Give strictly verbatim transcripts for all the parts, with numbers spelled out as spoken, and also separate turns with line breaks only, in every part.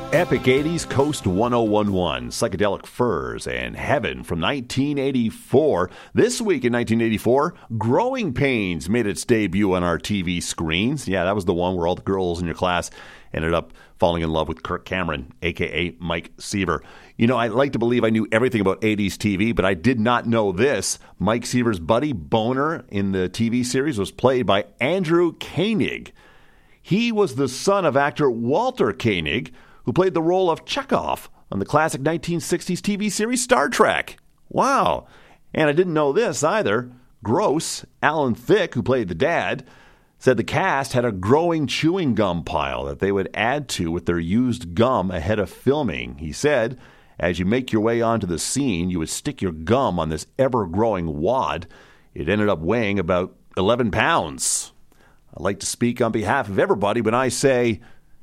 Epic eighties Coast one oh one one, Psychedelic Furs, and Heaven from nineteen eighty-four. This week in nineteen eighty-four, Growing Pains made its debut on our T V screens. Yeah, that was the one where all the girls in your class ended up falling in love with Kirk Cameron, a k a. Mike Seaver. You know, I like to believe I knew everything about eighties T V, but I did not know this. Mike Seaver's buddy, Boner, in the T V series was played by Andrew Koenig. He was the son of actor Walter Koenig, who played the role of Chekhov on the classic nineteen sixties T V series Star Trek. Wow. And I didn't know this either. Gross, Alan Thicke, who played the dad, said the cast had a growing chewing gum pile that they would add to with their used gum ahead of filming. He said, as you make your way onto the scene, you would stick your gum on this ever-growing wad. It ended up weighing about eleven pounds. I'd like to speak on behalf of everybody when I say,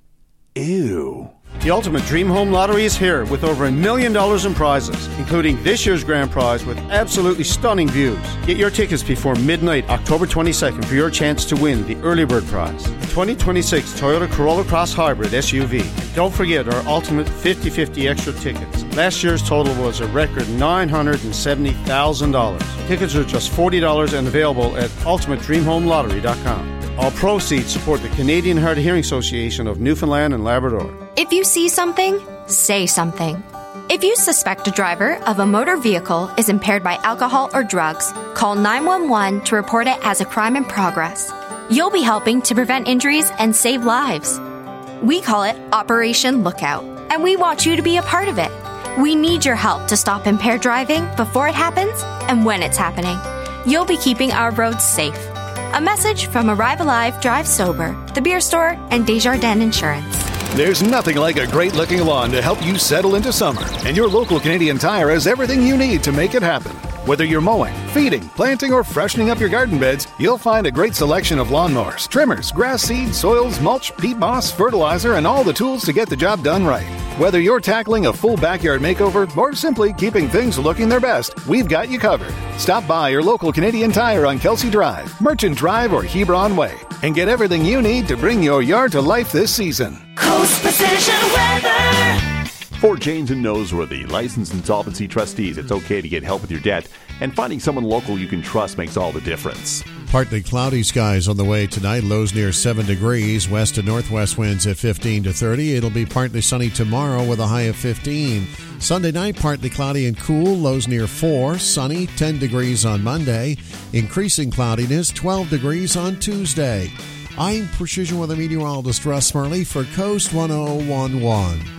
ew.
The Ultimate Dream Home Lottery is here with over a million dollars in prizes, including this year's grand prize with absolutely stunning views. Get your tickets before midnight, October twenty-second, for your chance to win the early bird prize, the twenty twenty-six Toyota Corolla Cross Hybrid S U V. And don't forget our Ultimate fifty-fifty extra tickets. Last year's total was a record nine hundred seventy thousand dollars. Tickets are just forty dollars and available at ultimate dream home lottery dot com. All proceeds support the Canadian Hard of Hearing Association of Newfoundland and Labrador.
If you see something, say something. If you suspect a driver of a motor vehicle is impaired by alcohol or drugs, call nine one one to report it as a crime in progress. You'll be helping to prevent injuries and save lives. We call it Operation Lookout, and we want you to be a part of it. We need your help to stop impaired driving before it happens and when it's happening. You'll be keeping our roads safe. A message from Arrive Alive, Drive Sober, The Beer Store, and Desjardins Insurance.
There's nothing like a great-looking lawn to help you settle into summer, and your local Canadian Tire has everything you need to make it happen. Whether you're mowing, feeding, planting, or freshening up your garden beds, you'll find a great selection of lawnmowers, trimmers, grass seed, soils, mulch, peat moss, fertilizer, and all the tools to get the job done right. Whether you're tackling a full backyard makeover or simply keeping things looking their best, we've got you covered. Stop by your local Canadian Tire on Kelsey Drive, Merchant Drive, or Hebron Way, and get everything you need to bring your yard to life this season.
Coast Precision Weather.
For Janes and Noseworthy, licensed insolvency trustees, it's okay to get help with your debt, and finding someone local you can trust makes all the difference.
Partly cloudy skies on the way tonight, lows near seven degrees, west to northwest winds at fifteen to thirty. It'll be partly sunny tomorrow with a high of fifteen. Sunday night, partly cloudy and cool, lows near four, sunny, ten degrees on Monday. Increasing cloudiness, twelve degrees on Tuesday. I'm Precision Weather Meteorologist Russ Murley for Coast one oh one one.